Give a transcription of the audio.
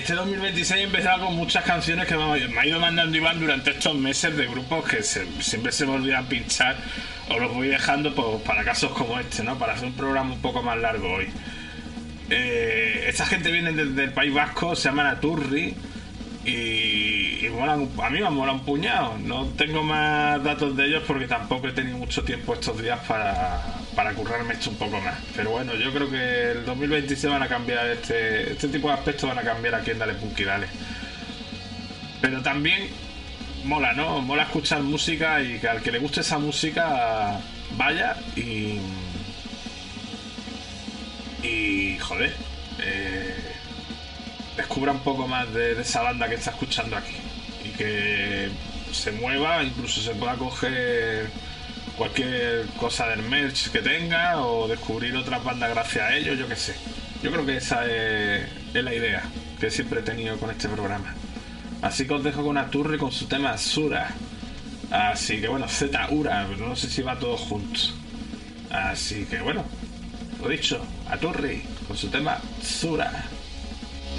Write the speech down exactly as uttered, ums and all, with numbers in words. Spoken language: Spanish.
este dos mil veintiséis he empezado con muchas canciones que me, me ha ido mandando Iván durante estos meses de grupos que se, siempre se me olvidan pinchar o los voy dejando pues, para casos como este, ¿no? Para hacer un programa un poco más largo hoy. Eh, esta gente viene desde el País Vasco, se llaman Aturri y, y molan, a mí me mola un puñado. No tengo más datos de ellos porque tampoco he tenido mucho tiempo estos días para, para currarme esto un poco más. Pero bueno, yo creo que el dos mil veintiséis van a cambiar este, este tipo de aspectos, van a cambiar aquí en Dale Punky Dale. Pero también mola, ¿no? Mola escuchar música y que al que le guste esa música vaya y y joder, eh, descubra un poco más de, de esa banda que está escuchando aquí y que se mueva, incluso se pueda coger cualquier cosa del merch que tenga o descubrir otras bandas gracias a ellos, yo qué sé. Yo creo que esa es, es la idea que siempre he tenido con este programa. Así que os dejo con Aturri con su tema Sura. Así que bueno, Z-Ura, pero no sé si va todo junto. Así que bueno, lo dicho, Aturri con su tema Sura.